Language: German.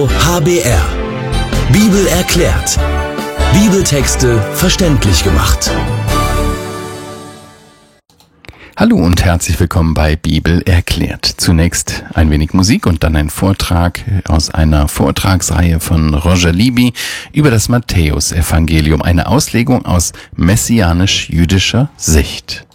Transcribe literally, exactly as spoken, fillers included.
H B R. Bibel erklärt. Bibeltexte verständlich gemacht. Hallo und herzlich willkommen bei Bibel erklärt. Zunächst ein wenig Musik und dann ein Vortrag aus einer Vortragsreihe von Roger Libby über das Matthäusevangelium, eine Auslegung aus messianisch-jüdischer Sicht.